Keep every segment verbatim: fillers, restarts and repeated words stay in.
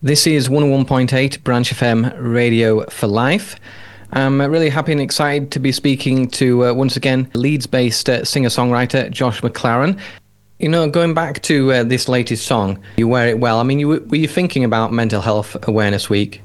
This is one oh one point eight Branch F M Radio for Life. I'm really happy and excited to be speaking to, uh, once again, Leeds-based uh, singer-songwriter Josh McLaren. You know, going back to uh, this latest song, You Wear It Well, I mean, you, were you thinking about Mental Health Awareness Week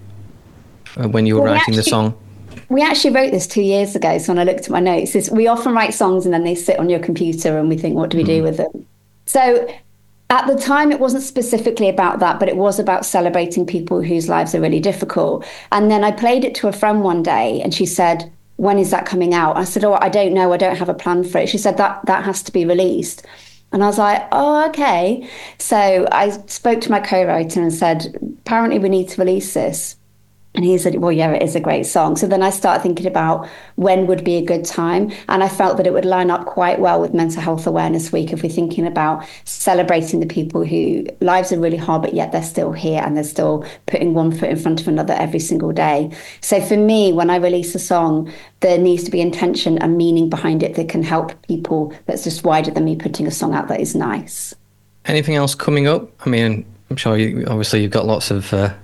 uh, when you were well, writing we actually, the song? We actually wrote this two years ago, so when I looked at my notes, it's, we often write songs and then they sit on your computer and we think, what do we mm. do with them? So at the time, it wasn't specifically about that, but it was about celebrating people whose lives are really difficult. And then I played it to a friend one day and she said, when is that coming out? I said, oh, I don't know. I don't have a plan for it. She said, that that has to be released. And I was like, oh, okay. So I spoke to my co-writer and said, apparently we need to release this. And he said, well, yeah, it is a great song. So then I started thinking about when would be a good time. And I felt that it would line up quite well with Mental Health Awareness Week if we're thinking about celebrating the people whose lives are really hard, but yet they're still here and they're still putting one foot in front of another every single day. So for me, when I release a song, there needs to be intention and meaning behind it that can help people that's just wider than me putting a song out that is nice. Anything else coming up? I mean, I'm sure you, obviously you've got lots of uh,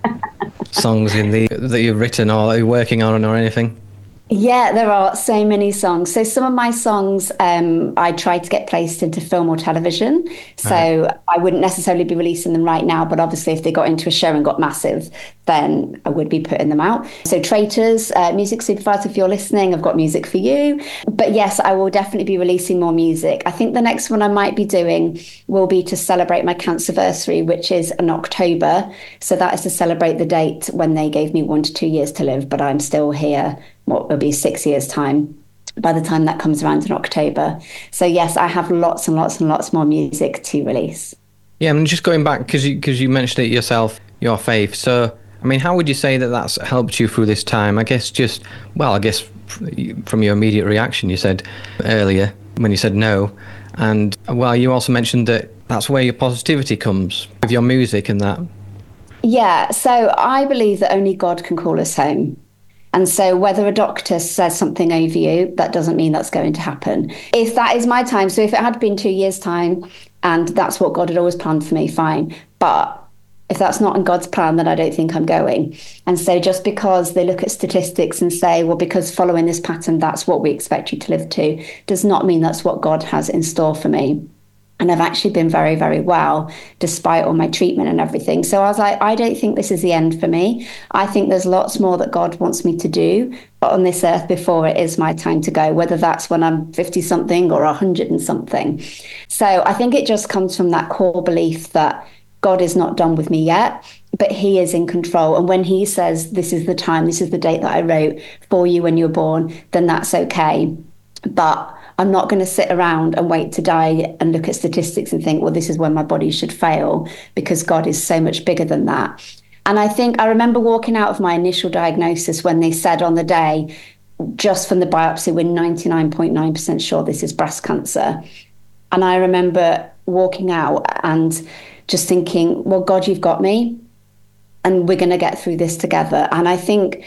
songs in the that you've written or that you're working on or anything. Yeah, there are so many songs. So some of my songs um, I tried to get placed into film or television. So right. I wouldn't necessarily be releasing them right now, but obviously if they got into a show and got massive, then I would be putting them out. So Traitors, uh, Music Supervisor, if you're listening, I've got music for you. But yes, I will definitely be releasing more music. I think the next one I might be doing will be to celebrate my cancerversary, which is in October. So that is to celebrate the date when they gave me one to two years to live, but I'm still here. What will be six years' time by the time that comes around in October. So yes, I have lots and lots and lots more music to release. Yeah, I mean, just going back, because you, because you mentioned it yourself, your faith. So, I mean, how would you say that that's helped you through this time? I guess just, well, I guess from your immediate reaction, you said earlier when you said no. And, well, you also mentioned that that's where your positivity comes with your music and that. Yeah, so I believe that only God can call us home. And so whether a doctor says something over you, that doesn't mean that's going to happen. If that is my time, so if it had been two years' time and that's what God had always planned for me, fine. But if that's not in God's plan, then I don't think I'm going. And so just because they look at statistics and say, well, because following this pattern, that's what we expect you to live to, does not mean that's what God has in store for me. And I've actually been very, very well, despite all my treatment and everything. So I was like, I don't think this is the end for me. I think there's lots more that God wants me to do on this earth before it is my time to go, whether that's when I'm fifty something or one hundred and something. So I think it just comes from that core belief that God is not done with me yet, but he is in control. And when he says, this is the time, this is the date that I wrote for you when you were born, then that's okay. But I'm not going to sit around and wait to die and look at statistics and think, well, this is when my body should fail, because God is so much bigger than that. And I think I remember walking out of my initial diagnosis when they said on the day, just from the biopsy, we're ninety-nine point nine percent sure this is breast cancer. And I remember walking out and just thinking, well, God, you've got me and we're going to get through this together. And I think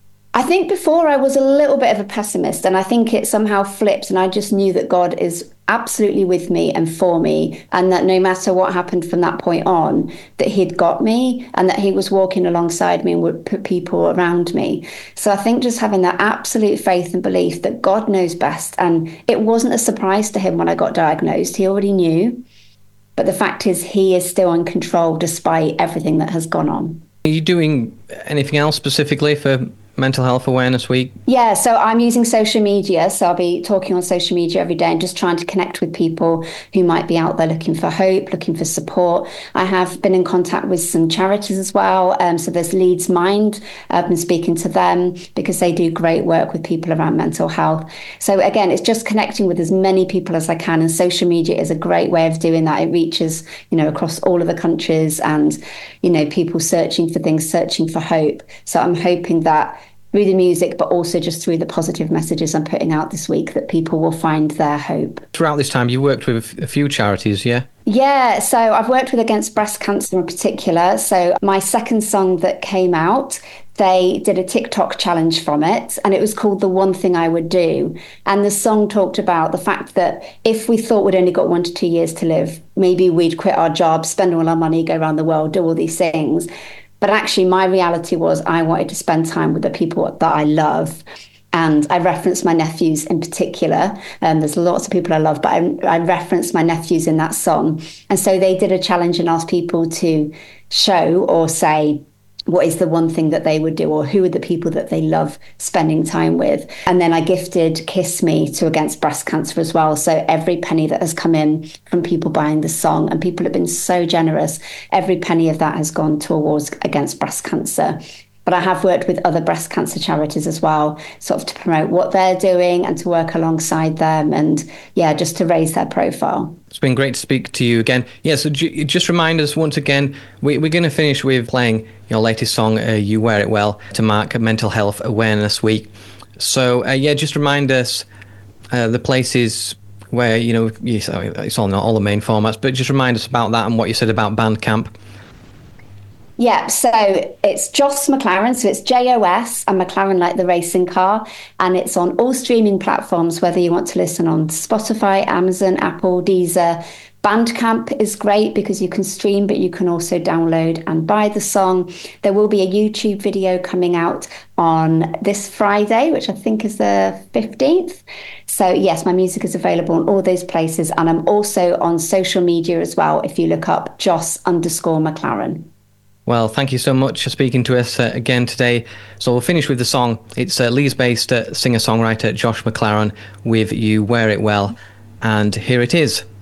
I think before I was a little bit of a pessimist, and I think it somehow flipped, and I just knew that God is absolutely with me and for me, and that no matter what happened from that point on, that he'd got me and that he was walking alongside me and would put people around me. So I think just having that absolute faith and belief that God knows best, and it wasn't a surprise to him when I got diagnosed. He already knew. But the fact is he is still in control despite everything that has gone on. Are you doing anything else specifically for Mental Health Awareness Week? Yeah, so I'm using social media. So I'll be talking on social media every day and just trying to connect with people who might be out there looking for hope, looking for support. I have been in contact with some charities as well. Um, so there's Leeds Mind. I've been speaking to them because they do great work with people around mental health. So again, it's just connecting with as many people as I can. And social media is a great way of doing that. It reaches, you know, across all of the countries and, you know, people searching for things, searching for hope. So I'm hoping that through the music, but also just through the positive messages I'm putting out this week, that people will find their hope. Throughout this time, you worked with a few charities, yeah? Yeah, so I've worked with Against Breast Cancer in particular. So my second song that came out, they did a TikTok challenge from it, and it was called The One Thing I Would Do. And the song talked about the fact that if we thought we'd only got one to two years to live, maybe we'd quit our jobs, spend all our money, go around the world, do all these things. But actually, my reality was I wanted to spend time with the people that I love. And I referenced my nephews in particular. Um, there's lots of people I love, but I, I referenced my nephews in that song. And so they did a challenge and asked people to show or say, what is the one thing that they would do, or who are the people that they love spending time with? And then I gifted Kiss Me to Against Breast Cancer as well. So every penny that has come in from people buying the song, and people have been so generous, every penny of that has gone to awards against breast cancer. But I have worked with other breast cancer charities as well, sort of to promote what they're doing and to work alongside them, and yeah, just to raise their profile. It's been great to speak to you again. Yeah, so j- just remind us once again, we, we're going to finish with playing your latest song, uh, You Wear It Well, to mark Mental Health Awareness Week. So uh, yeah, just remind us uh, the places where, you know, it's all not all the main formats, but just remind us about that and what you said about Bandcamp. Yeah, so it's Jos McLaren, so it's J O S and McLaren like the racing car, and it's on all streaming platforms, whether you want to listen on Spotify, Amazon, Apple, Deezer. Bandcamp is great because you can stream, but you can also download and buy the song. There will be a YouTube video coming out on this Friday, which I think is the fifteenth. So yes, my music is available on all those places, and I'm also on social media as well if you look up Jos underscore McLaren. Well, thank you so much for speaking to us uh, again today. So we'll finish with the song. It's uh, Leeds-based uh, singer-songwriter Josh McLaren with You Wear It Well. And here it is.